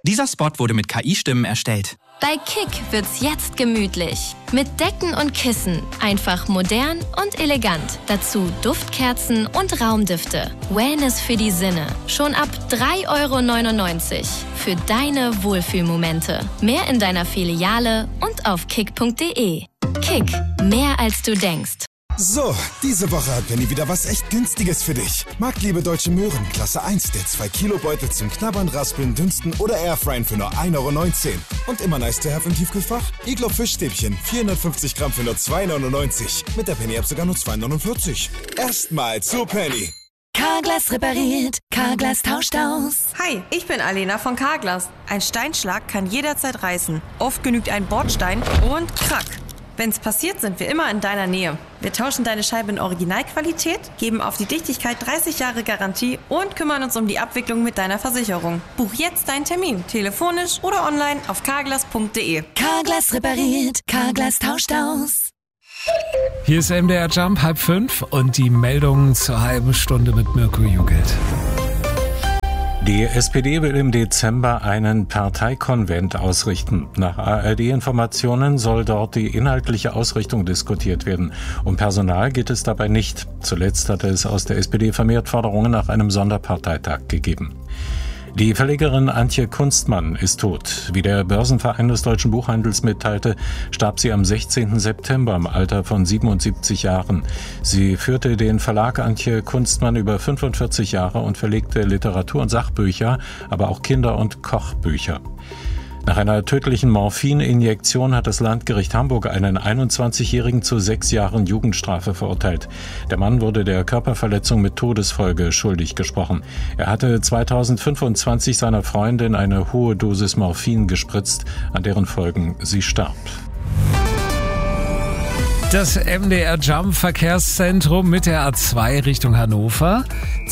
Dieser Spot wurde mit KI-Stimmen erstellt. Bei Kick wird's jetzt gemütlich. Mit Decken und Kissen. Einfach modern und elegant. Dazu Duftkerzen und Raumdüfte. Wellness für die Sinne. Schon ab 3,99 € für deine Wohlfühlmomente. Mehr in deiner Filiale und auf kick.de. Kick, mehr als du denkst. So, diese Woche hat Penny wieder was echt Günstiges für dich. Marktliebe Deutsche Möhren, Klasse 1, der 2-Kilo-Beutel zum Knabbern, Raspeln, Dünsten oder Airfryen für nur 1,19 €. Und immer nice to have im Tiefkühlfach? Iglo Fischstäbchen, 450 Gramm für nur 2,99 €. Mit der Penny-App sogar nur 2,49 €. Erstmal zu Penny. Carglass repariert, Carglass tauscht aus. Hi, ich bin Alena von Carglass. Ein Steinschlag kann jederzeit reißen. Oft genügt ein Bordstein und krack. Wenn's passiert, sind wir immer in deiner Nähe. Wir tauschen deine Scheibe in Originalqualität, geben auf die Dichtigkeit 30 Jahre Garantie und kümmern uns um die Abwicklung mit deiner Versicherung. Buch jetzt deinen Termin, telefonisch oder online auf carglass.de. Carglass repariert, Carglass tauscht aus. Hier ist MDR Jump, 4:30 und die Meldungen zur halben Stunde mit Mirko Jugelt. Die SPD will im Dezember einen Parteikonvent ausrichten. Nach ARD-Informationen soll dort die inhaltliche Ausrichtung diskutiert werden. Um Personal geht es dabei nicht. Zuletzt hatte es aus der SPD vermehrt Forderungen nach einem Sonderparteitag gegeben. Die Verlegerin Antje Kunstmann ist tot. Wie der Börsenverein des Deutschen Buchhandels mitteilte, starb sie am 16. September im Alter von 77 Jahren. Sie führte den Verlag Antje Kunstmann über 45 Jahre und verlegte Literatur- und Sachbücher, aber auch Kinder- und Kochbücher. Nach einer tödlichen Morphininjektion hat das Landgericht Hamburg einen 21-Jährigen zu 6 Jahren Jugendstrafe verurteilt. Der Mann wurde der Körperverletzung mit Todesfolge schuldig gesprochen. Er hatte 2025 seiner Freundin eine hohe Dosis Morphin gespritzt, an deren Folgen sie starb. Das MDR Jump Verkehrszentrum mit der A2 Richtung Hannover.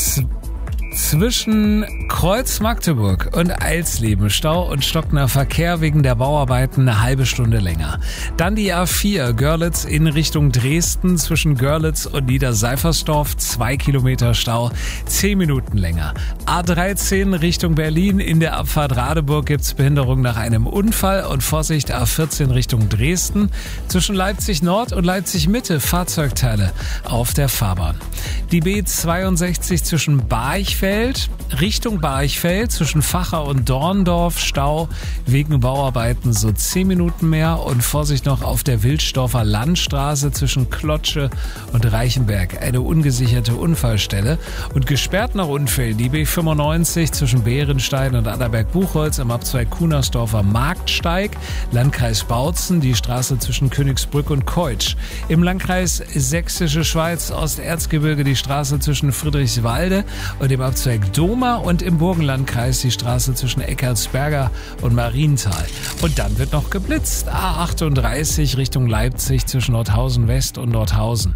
Zwischen Kreuz Magdeburg und Eilsleben Stau und stockender Verkehr wegen der Bauarbeiten eine halbe Stunde länger. Dann die A4 Görlitz in Richtung Dresden zwischen Görlitz und Niederseifersdorf 2 Kilometer Stau, 10 Minuten länger. A13 Richtung Berlin in der Abfahrt Radeburg gibt's Behinderung nach einem Unfall und Vorsicht A14 Richtung Dresden zwischen Leipzig Nord und Leipzig Mitte Fahrzeugteile auf der Fahrbahn. Die B62 zwischen Barchfeld Richtung Barchfeld zwischen Vacha und Dorndorf Stau wegen Bauarbeiten so 10 Minuten mehr und Vorsicht noch auf der Wilsdorfer Landstraße zwischen Klotsche und Reichenberg eine ungesicherte Unfallstelle und gesperrt nach Unfällen die B95 zwischen Bärenstein und Adlerberg-Buchholz im Abzweig Kunersdorfer Marktsteig, Landkreis Bautzen die Straße zwischen Königsbrück und Keutsch, im Landkreis Sächsische Schweiz Osterzgebirge die Straße zwischen Friedrichswalde und dem Abzweig Doma und im Burgenlandkreis die Straße zwischen Eckartsberger und Marienthal. Und dann wird noch geblitzt. A38 Richtung Leipzig zwischen Nordhausen West und Nordhausen.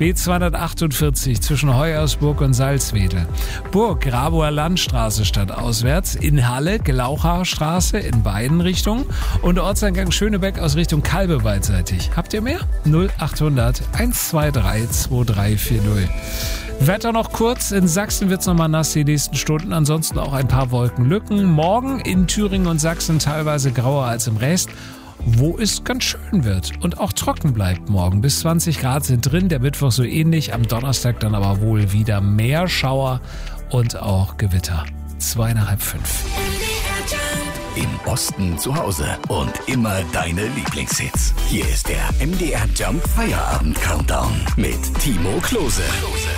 B248 zwischen Heuersburg und Salzwedel. Burg Grabower Landstraße stadtauswärts. In Halle Glauchaer Straße in beiden Richtungen. Und Ortseingang Schönebeck aus Richtung Kalbe beidseitig. Habt ihr mehr? 0800 123 2340. Wetter noch kurz. In Sachsen wird's nochmal nass die nächsten Stunden. Ansonsten auch ein paar Wolkenlücken. Morgen in Thüringen und Sachsen teilweise grauer als im Rest, wo es ganz schön wird und auch trocken bleibt morgen. Bis 20 Grad sind drin. Der Mittwoch so ähnlich. Am Donnerstag dann aber wohl wieder mehr Schauer und auch Gewitter. 4:30. Im Osten zu Hause und immer deine Lieblingshits. Hier ist der MDR Jump Feierabend Countdown mit Timo Klose.